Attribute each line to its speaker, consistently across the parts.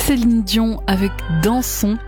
Speaker 1: Céline Dion avec Dansons.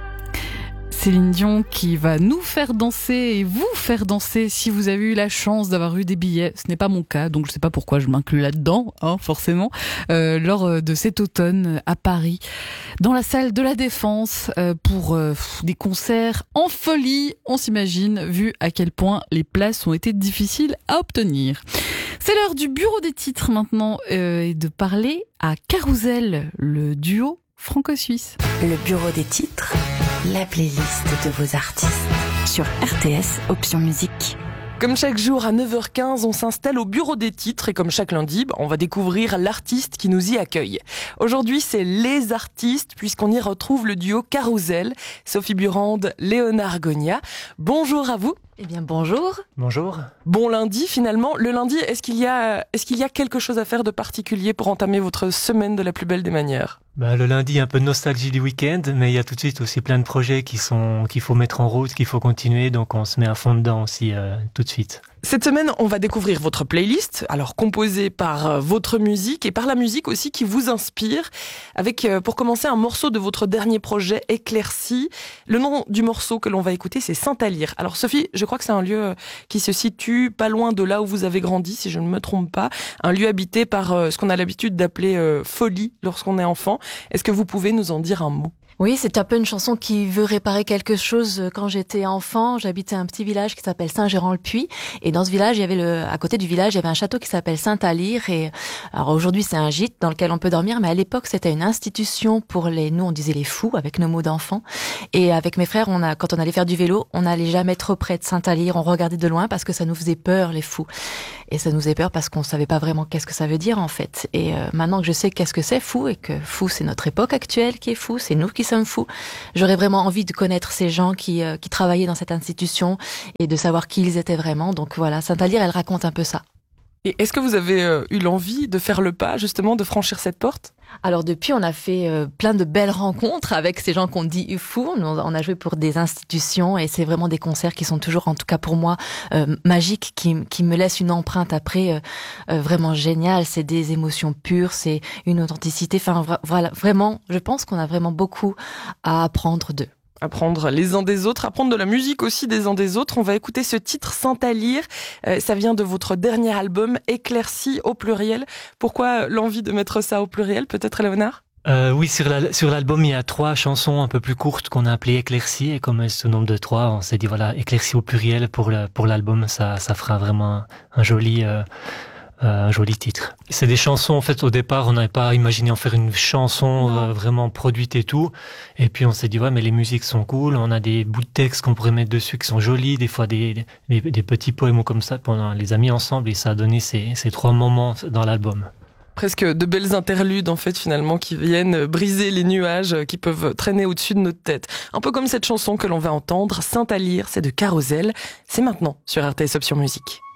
Speaker 1: Céline Dion qui va nous faire danser et vous faire danser si vous avez eu la chance d'avoir eu des billets. Ce n'est pas mon cas, donc je ne sais pas pourquoi je m'inclus là-dedans, forcément, lors de cet automne à Paris, dans la salle de la Défense, pour des concerts en folie, on s'imagine, vu à quel point les places ont été difficiles à obtenir. C'est l'heure du bureau des titres maintenant, et de parler à Carousel, le duo franco-suisse.
Speaker 2: Le bureau des titres, la playlist de vos artistes sur RTS Option Musique.
Speaker 3: Comme chaque jour à 9h15, on s'installe au bureau des titres et comme chaque lundi, on va découvrir l'artiste qui nous y accueille. Aujourd'hui, c'est les artistes puisqu'on y retrouve le duo Carousel, Sophie Burande, Léonard Gonia. Bonjour à vous.
Speaker 4: Eh bien, bonjour.
Speaker 5: Bonjour.
Speaker 3: Bon lundi, finalement. Le lundi, est-ce qu'il y a quelque chose à faire de particulier pour entamer votre semaine de la plus belle des manières ?
Speaker 5: Le lundi, un peu de nostalgie du week-end, mais il y a tout de suite aussi plein de projets qu'il faut mettre en route, qu'il faut continuer, donc on se met à fond dedans aussi tout de suite.
Speaker 3: Cette semaine, on va découvrir votre playlist, alors composée par votre musique et par la musique aussi qui vous inspire, avec pour commencer un morceau de votre dernier projet, Éclaircie. Le nom du morceau que l'on va écouter, c'est Saint-Alyre. Alors Sophie, je crois que c'est un lieu qui se situe pas loin de là où vous avez grandi, si je ne me trompe pas, un lieu habité par ce qu'on a l'habitude d'appeler folie lorsqu'on est enfant. Est-ce que vous pouvez nous en dire un mot ?
Speaker 4: Oui, c'est un peu une chanson qui veut réparer quelque chose. Quand j'étais enfant, j'habitais un petit village qui s'appelle Saint-Gérand-le-Puy. Et dans ce village, à côté du village, il y avait un château qui s'appelle Saint-Alyre. Et alors aujourd'hui, c'est un gîte dans lequel on peut dormir. Mais à l'époque, c'était une institution pour nous, on disait les fous, avec nos mots d'enfants. Et avec mes frères, quand on allait faire du vélo, on n'allait jamais trop près de Saint-Alyre. On regardait de loin parce que ça nous faisait peur, les fous. Et ça nous faisait peur parce qu'on savait pas vraiment qu'est-ce que ça veut dire, en fait. Et maintenant que je sais qu'est-ce que c'est fou, et que fou, c'est notre époque actuelle qui est fou, c'est nous qui sommes fous. J'aurais vraiment envie de connaître ces gens qui travaillaient dans cette institution et de savoir qui ils étaient vraiment. Donc voilà, Saint-Alyre, elle raconte un peu ça.
Speaker 3: Et est-ce que vous avez eu l'envie de faire le pas, justement, de franchir cette porte ?
Speaker 4: Alors depuis, on a fait plein de belles rencontres avec ces gens qu'on dit fous. On a joué pour des institutions et c'est vraiment des concerts qui sont toujours, en tout cas pour moi, magiques, qui me laissent une empreinte après vraiment géniale. C'est des émotions pures, c'est une authenticité. Enfin voilà, vraiment, je pense qu'on a vraiment beaucoup à apprendre d'eux.
Speaker 3: Apprendre les uns des autres, apprendre de la musique aussi des uns des autres. On va écouter ce titre Saint-Alyre. Ça vient de votre dernier album, Éclaircie au pluriel. Pourquoi l'envie de mettre ça au pluriel, peut-être, Léonard ?
Speaker 5: Oui, sur l'album, il y a 3 chansons un peu plus courtes qu'on a appelées Éclaircie. Et comme elles se nomment de 3, on s'est dit, voilà, Éclaircie au pluriel pour l'album, ça fera vraiment un joli titre. C'est des chansons, en fait, au départ, on n'avait pas imaginé en faire une chanson vraiment produite et tout. Et puis on s'est dit, ouais, mais les musiques sont cool, on a des bouts de texte qu'on pourrait mettre dessus qui sont jolis, des fois des petits poèmes comme ça, puis on les a mis ensemble et ça a donné ces 3 moments dans l'album.
Speaker 3: Presque de belles interludes, en fait, finalement, qui viennent briser les nuages qui peuvent traîner au-dessus de notre tête. Un peu comme cette chanson que l'on va entendre, Saint-Alyre, c'est de Carousel. C'est maintenant sur RTS Option Musique.